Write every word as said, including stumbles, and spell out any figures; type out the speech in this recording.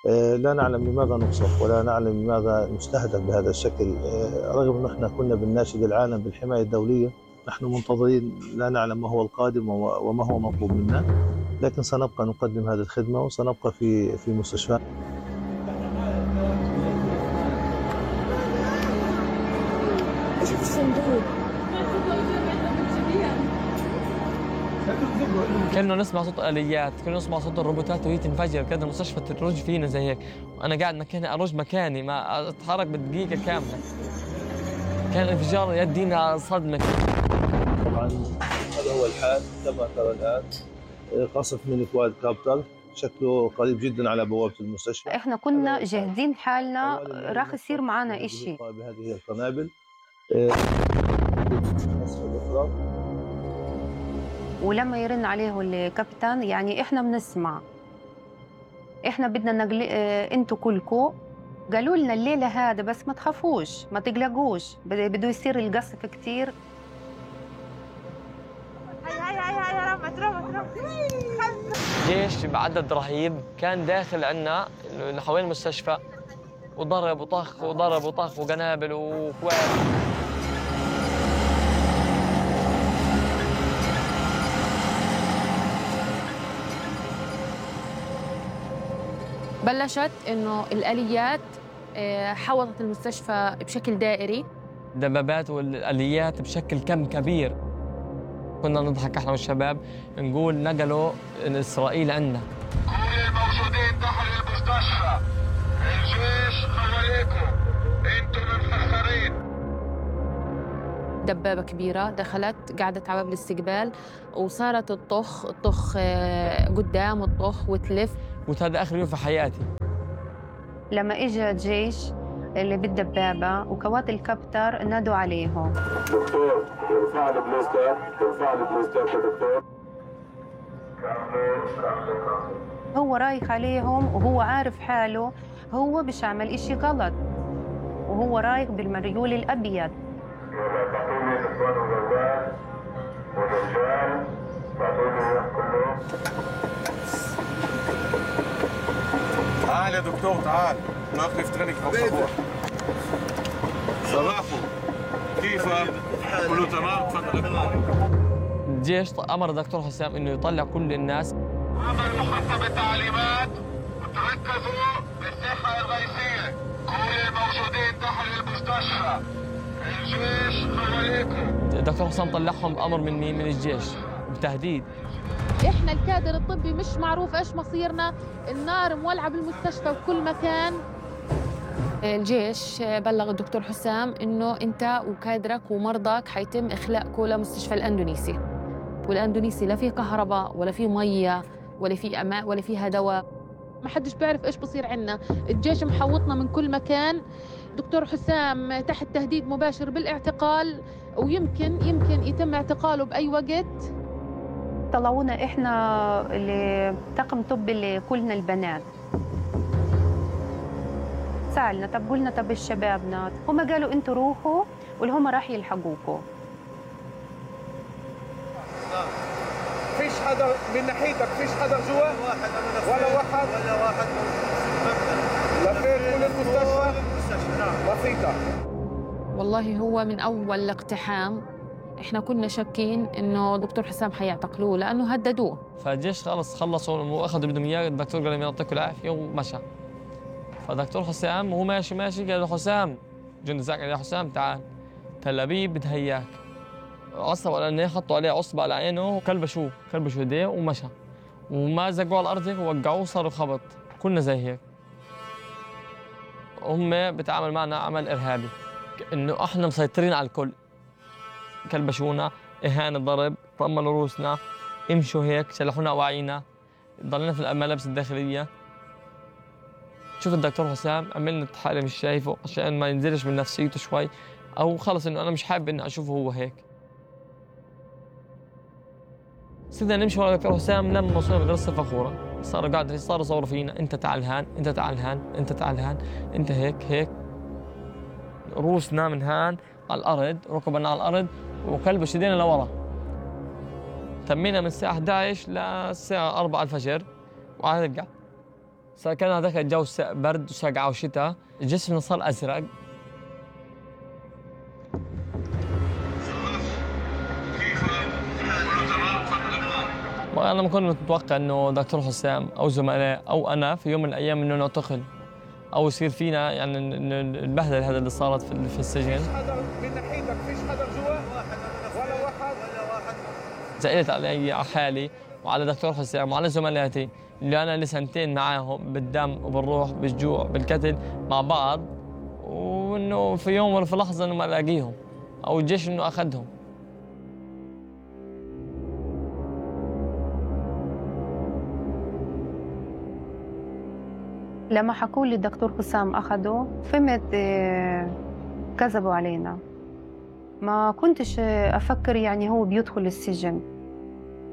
لا نعلم لماذا نقصف ولا نعلم لماذا نستهدف بهذا الشكل، رغم أن احنا كنا بنناشد العالم بالحماية الدولية. نحن منتظرين، لا نعلم ما هو القادم وما هو مطلوب منا، لكن سنبقى نقدم هذه الخدمة وسنبقى في في مستشفى. كنا نسمع صوت آليات، كنا نسمع صوت الروبوتات وهي تنفجر، كان المستشفى ترج فينا زي هيك، وأنا قاعد مكاني أرج مكاني ما أتحرك بدقيقة كاملة. كان انفجار يدينا صدمة. طبعا هذا هو الحال كما ترى الآن، قصف من كواد كابتر شكله قريب جدا على بوابة المستشفى. احنا كنا جاهزين حالنا راح يصير معنا إشي بهذه القنابل. ولما يرن عليه الكابتن يعني احنا بنسمع، احنا بدنا نقل اه انتوا كلكم، قالوا لنا الليله هذا بس ما تخافوش ما تقلقوش، بده يصير القصف كثير. هاي هاي هاي هاي رمت رمت رمت. جيش بعدد رهيب كان داخل عنا حوالين المستشفى، وضرب وطخ وضرب وطخ وقنابل وكواب. بلشت إنه الآليات حوطت المستشفى بشكل دائري، دبابات والآليات بشكل كم كبير. كنا نضحك احنا والشباب نقول نقلوا إسرائيل عنا. كل الموجودين دخلوا المستشفى، الجيش حواليكم، انتم منفخرين. دبابة كبيرة دخلت قعدت على باب الاستقبال وصارت تطخ تطخ قدام وتطخ وتلف. قلت هذا آخر يوم في حياتي. لما إجا الجيش اللي بالدبابة وكوات الكابتر نادوا عليهم. دكتور ارفع لي بلاستر، ارفع لي بلاستر يا دكتور. هو رايح عليهم وهو عارف حاله هو مش عمل إشي غلط، وهو رايح بالمريول الأبيض. بعطوني نسوان وولاد ورجال، بعطوني كلهم. تعال يا دكتور تعال، ناخذ نفتغنك او صباح. صباحو كيفك؟ كله تمام؟ تفضل. الجيش امر الدكتور حسام انه يطلع كل الناس. عمل محطة التعليمات وتركزوا بالساحة الرئيسية، كل الموجودين داخل المستشفى، الجيش حواليكم. الدكتور حسام طلعهم بامر من مين؟ من الجيش بتهديد. احنا الكادر الطبي مش معروف ايش مصيرنا، النار مولعه بالمستشفى وكل مكان. الجيش بلغ الدكتور حسام انه انت وكادرك ومرضاك حيتم اخلاءكم لمستشفى الاندونيسي، والاندونيسي لا في كهرباء ولا في ميه ولا في اماء ولا فيها دواء. ما حدش بيعرف ايش بصير عنا، الجيش محوطنا من كل مكان. دكتور حسام تحت تهديد مباشر بالاعتقال، ويمكن يمكن يتم اعتقاله باي وقت. طلعونا احنا اللي طاقم طب اللي كلنا البنات، سألنا طب قلنا طب الشبابنا، هم قالوا انتوا روحوا واللي هم راح يلحقوكم. فيش حدا من ناحيتك، فيش حدا جوا؟ واحد انا ولا واحد ولا واحد لفيت كل المستشفى؟ نعم بسيطة. والله هو من اول الاقتحام احنا كنا شاكين انه دكتور حسام حيعتقلوه لانه هددوه. فالجيش خلص خلصوا واخذوا بدهم اياه، الدكتور قال لهم يعطيكم العافيه ومشى. فدكتور حسام وهو ماشي ماشي قال له حسام، جندي زعق يا حسام تعال، تل ابيب بتهياك. عصبوا على عينيه، حطوا عليه عصبه على عينه وكلبشوه كلبشوا ايديه ومشى، وما زقوا على الارض هيك ووقعوه صاروا خبط. كنا زي هيك. هم بتعامل معنا عمل ارهابي، انه احنا مسيطرين على الكل. كلبشونا، اهانه، ضرب، طمنوا رؤوسنا، امشوا هيك، شلحونا اواعينا، ضلينا في الملابس الداخليه. شوف الدكتور حسام عملنا حالي مش شايفه عشان ما ينزلش من نفسيته شوي، او خلص انه انا مش حابب اني اشوفه هو هيك. صرنا نمشي ورا الدكتور حسام لما وصلنا مدرسه الفخوره، صاروا قاعدين صاروا يصوروا فينا، انت تعال هان، انت تعال هان، انت تعال هان، انت هيك هيك. رؤوسنا من هان على الارض، ركبنا على الارض وكلبش ايدينا لورا. تمينا من الساعه إحدى عشر للساعه أربعة الفجر وعلى نرجع. صار كان هذاك الجو برد وسقعة وشتاء، جسمنا صار أزرق. أنا ما كنت متوقع إنه دكتور حسام أو زملاء أو أنا في يوم من الأيام إنه نعتقل أو يصير فينا يعني البهدلة هذا اللي صارت في في السجن. فيش حدا من ناحيتك، فيش حدا جوا ولا واحد ولا واحد. زعلت علي على حالي وعلى دكتور حسام وعلى زملاتي اللي أنا لي سنتين معاهم بالدم وبالروح بالجوع بالقتل مع بعض، وإنه في يوم ولا في لحظة إنه ما ألاقيهم أو الجيش إنه أخذهم. لما حكوا لي الدكتور حسام أخده فهمت كذبوا علينا. ما كنتش أفكر يعني هو بيدخل السجن.